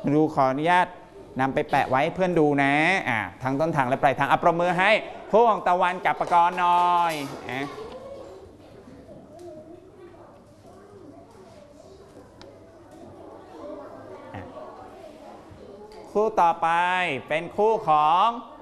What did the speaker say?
ดูขออนุญาตนำไปแปะไว้เพื่อนดูนะทั้งต้นทางและปลายทางปรบมือให้คู่ของตะวันกับปกรณ์หน่อยคู่ต่อไปเป็นคู่ของ